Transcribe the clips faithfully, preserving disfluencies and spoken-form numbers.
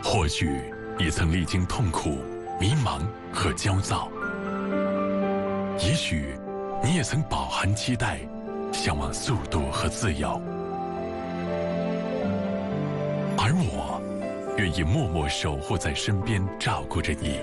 或许你曾历经痛苦、迷茫和焦躁，也许你也曾饱含期待，向往速度和自由。而我愿意默默守护在身边，照顾着你。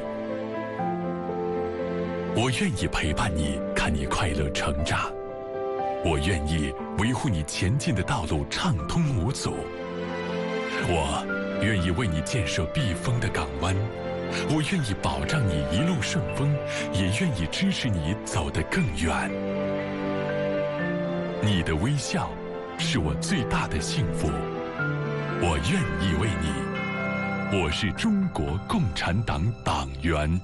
我愿意陪伴你，看你快乐成长。我愿意维护你前进的道路畅通无阻。我愿意为你建设避风的港湾。我愿意保障你一路顺风，也愿意支持你走得更远。你的微笑是我最大的幸福。我愿意为你。我是中国共产党党员。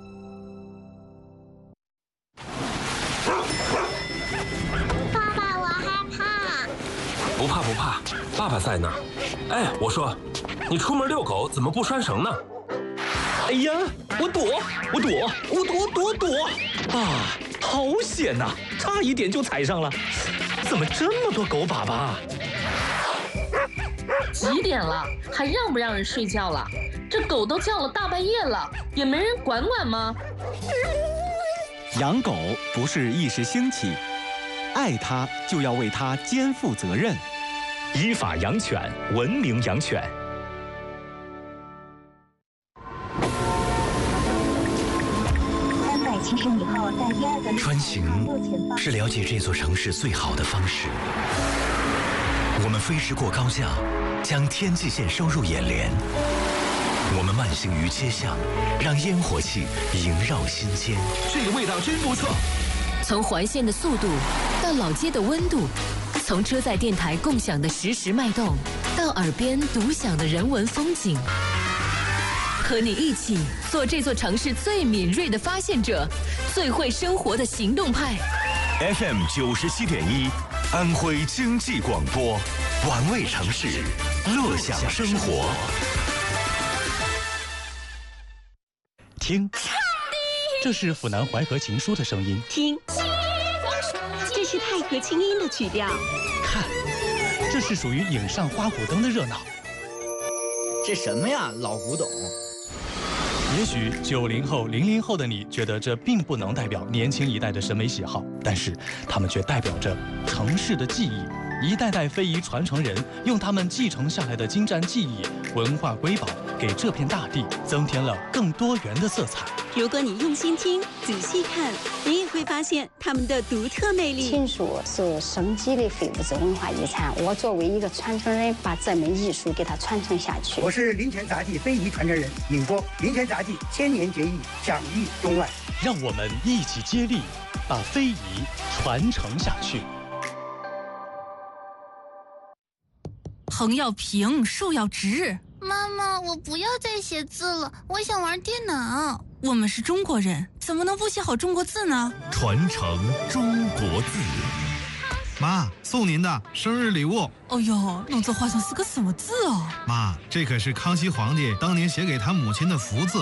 爸爸，我害怕。 不怕不怕，爸爸在呢。哎，我说，你出门遛狗怎么不拴绳呢？ 哎呀，我躲，我躲，我躲躲躲！啊，好险呐，差一点就踩上了。怎么这么多狗粑粑？ 几点了，还让不让人睡觉了？这狗都叫了大半夜了，也没人管管吗？ 养狗不是一时兴起，爱它就要为它肩负责任。 依法养犬，文明养犬。 穿行是了解这座城市最好的方式。我们飞驰过高架，将天际线收入眼帘。我们慢行于街巷，让烟火气萦绕心间。 这个味道真不错。 从环线的速度到老街的温度，从车载电台共享的实时脉动，到耳边独享的人文风景。和你一起做这座城市最敏锐的发现者，最会生活的行动派。 F M 九十七点一，安徽经济广播，玩味城市，乐享生活。 听，这是府南淮河情书的声音。 听，这是太和清音的曲调。 看，这是属于影上花鼓灯的热闹。 这什么呀，老古董。 也许九零后、零零后的你觉得这并不能代表年轻一代的审美喜好，但是他们却代表着城市的记忆。一代代非遗传承人用他们继承下来的精湛技艺、文化瑰宝，给这片大地增添了更多元的色彩。 如果你用心听、仔细看，你也会发现他们的独特魅力。 庆书是省级的非物质文化遗产，我作为一个传承人，把这门艺术给它传承下去。 我是林泉杂技非遗传承人宁波，林泉杂技千年结义，享誉中外。 让我们一起接力，把非遗传承下去。 横要平，竖要直。 妈妈，我不要再写字了，我想玩电脑。 我们是中国人，怎么能不写好中国字呢？ 传承中国字。 妈，送您的生日礼物。 哦呦，弄这画上是个什么字哦？ 妈，这可是康熙皇帝当年写给他母亲的福字。